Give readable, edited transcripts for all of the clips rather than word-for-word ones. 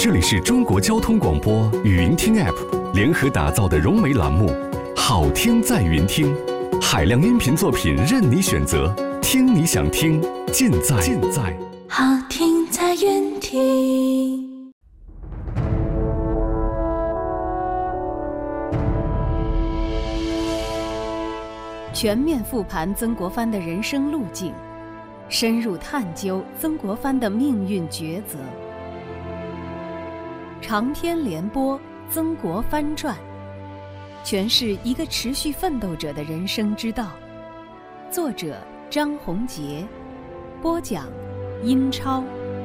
这里是中国交通广播语音听 App 联合打造的融媒栏目《好听在云听》，海量音频作品任你选择，听你想听，尽在好听在云听。 全面复盘曾国藩的人生路径，深入探究曾国藩的命运抉择。长篇连播《曾国藩传》，诠释一个持续奋斗者的人生之道。作者张宏杰，播讲英超。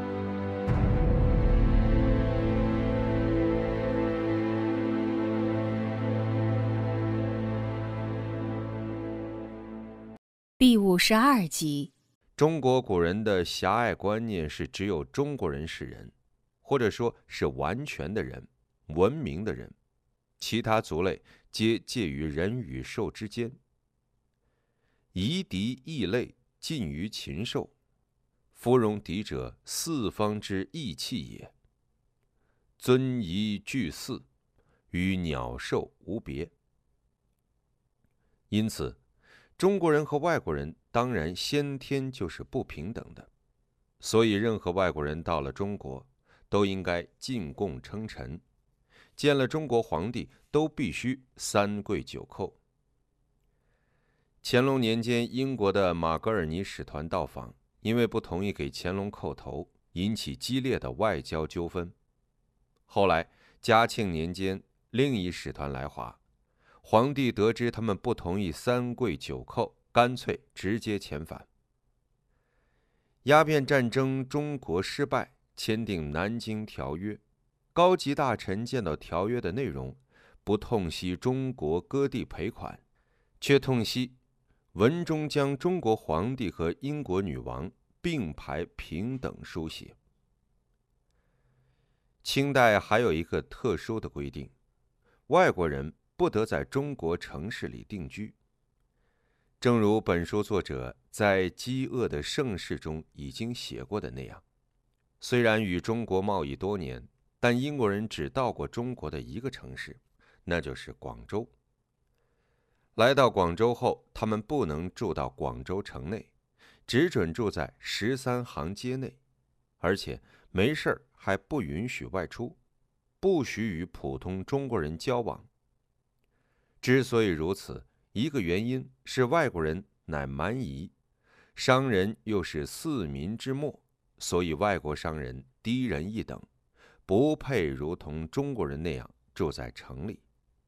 第52集。 中国古人的狭隘观念是只有中国人是人，或者说是完全的人，文明的人，其他族类皆介于人与兽之间。夷狄异类近于禽兽，夫戎狄者四方之异气也。尊夷俱祀，与鸟兽无别。因此中国人和外国人当然先天就是不平等的，所以任何外国人到了中国都应该进贡称臣，见了中国皇帝都必须三跪九叩。乾隆年间，英国的马格尔尼使团到访，因为不同意给乾隆叩头，引起激烈的外交纠纷。后来嘉庆年间，另一使团来华，皇帝得知他们不同意三跪九叩，干脆直接遣返。鸦片战争中国失败，签订南京条约，高级大臣见到条约的内容，不痛惜中国割地赔款，却痛惜文中将中国皇帝和英国女王并排平等书写。清代还有一个特殊的规定，外国人不得在中国城市里定居。正如本书作者在《饥饿的盛世》中已经写过的那样，虽然与中国贸易多年，但英国人只到过中国的一个城市，那就是广州。来到广州后，他们不能住到广州城内，只准住在13行街内，而且没事儿还不允许外出，不许与普通中国人交往。之所以如此，一个原因是外国人乃蛮夷，商人又是四民之末，所以外国商人低人一等，不配如同中国人那样住在城里。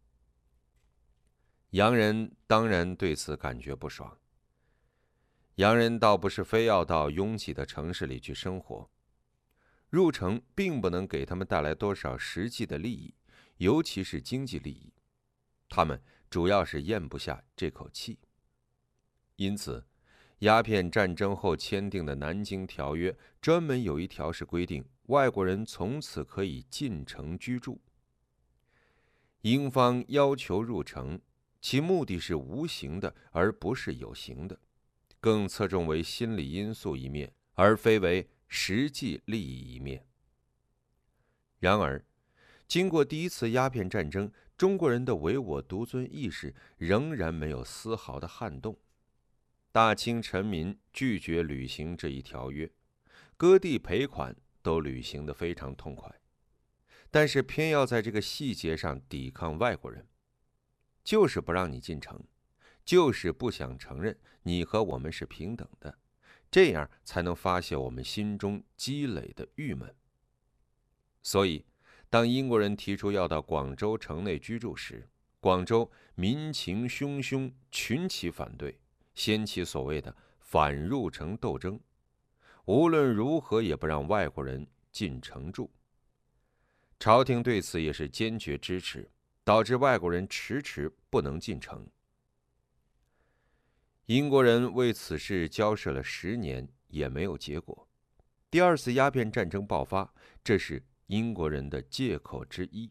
洋人当然对此感觉不爽。洋人倒不是非要到拥挤的城市里去生活，入城并不能给他们带来多少实际的利益，尤其是经济利益。他们主要是咽不下这口气。因此鸦片战争后签订的南京条约专门有一条是规定外国人从此可以进城居住。英方要求入城，其目的是无形的，而不是有形的，更侧重为心理因素一面，而非为实际利益一面。然而经过第一次鸦片战争，中国人的唯我独尊意识仍然没有丝毫的撼动。大清臣民拒绝履行这一条约，割地赔款都履行得非常痛快，但是偏要在这个细节上抵抗外国人，就是不让你进城，就是不想承认你和我们是平等的，这样才能发泄我们心中积累的郁闷。所以当英国人提出要到广州城内居住时，广州民情汹汹，群起反对，掀起所谓的反入城斗争，无论如何也不让外国人进城住。朝廷对此也是坚决支持，导致外国人迟迟不能进城。英国人为此事交涉了10年，也没有结果。第二次鸦片战争爆发，这是英国人的借口之一。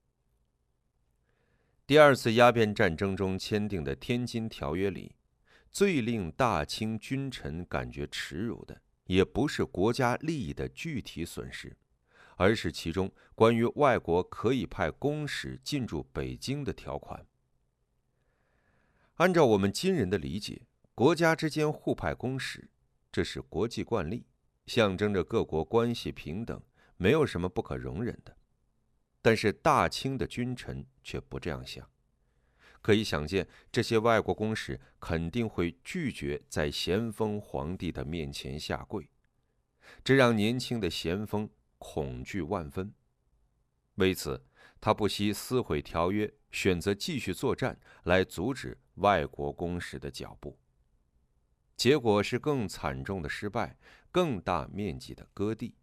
第二次鸦片战争中签订的《天津条约》里，最令大清君臣感觉耻辱的，也不是国家利益的具体损失， 而是其中关于外国可以派公使进驻北京的条款。按照我们今人的理解，国家之间互派公使，这是国际惯例，象征着各国关系平等，没有什么不可容忍的。但是大清的君臣却不这样想，可以想见，这些外国公使肯定会拒绝在咸丰皇帝的面前下跪，这让年轻的咸丰恐惧万分。为此，他不惜撕毁条约，选择继续作战来阻止外国公使的脚步。结果是更惨重的失败，更大面积的割地。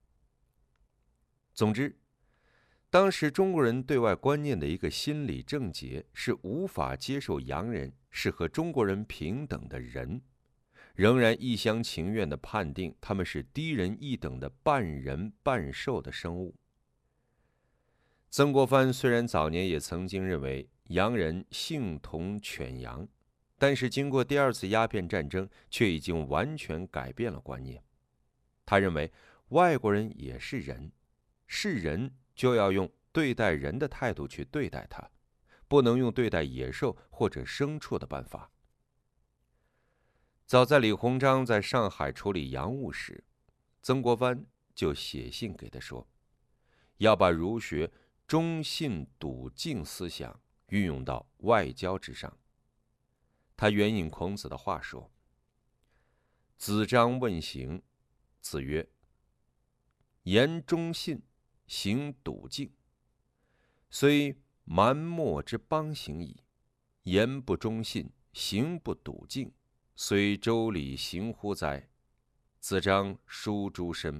总之，当时中国人对外观念的一个心理症结是无法接受洋人是和中国人平等的人，仍然一厢情愿地判定他们是低人一等的半人半兽的生物。曾国藩虽然早年也曾经认为洋人性同犬羊，但是经过第二次鸦片战争，却已经完全改变了观念。他认为外国人也是人，是人就要用对待人的态度去对待他，不能用对待野兽或者牲畜的办法。早在李鸿章在上海处理洋务时，曾国藩就写信给他说，要把儒学忠信笃敬思想运用到外交之上。他援引孔子的话说，子张问行，子曰，言忠信，行笃敬，虽蛮貊之邦行矣；言不忠信，行不笃敬，虽周礼行乎哉？子张书诸身。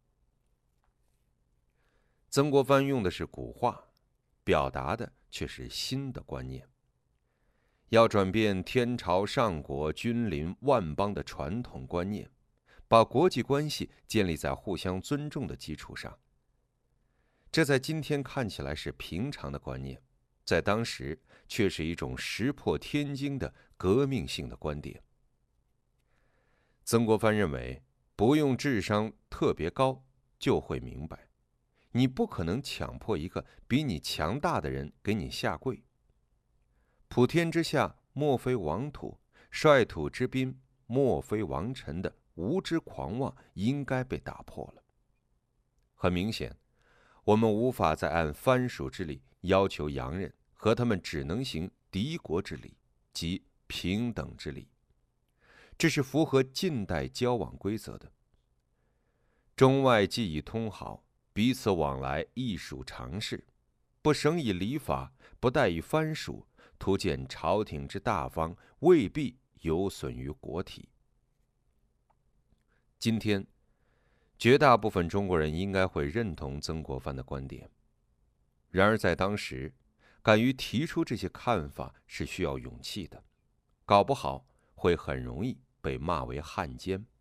曾国藩用的是古话，表达的却是新的观念。要转变天朝上国君临万邦的传统观念，把国际关系建立在互相尊重的基础上。这在今天看起来是平常的观念，在当时却是一种石破天惊的革命性的观点。曾国藩认为，不用智商特别高就会明白，你不可能强迫一个比你强大的人给你下跪。普天之下莫非王土，率土之滨莫非王臣的无知狂妄应该被打破了。很明显，我们无法再按藩属之礼要求洋人，和他们只能行敌国之礼，即平等之礼。这是符合近代交往规则的。中外既已通好，彼此往来亦属常事，不省以礼法，不待以藩属，图见朝廷之大方，未必有损于国体。今天，绝大部分中国人应该会认同曾国藩的观点。然而在当时，敢于提出这些看法是需要勇气的，搞不好会很容易被骂为汉奸。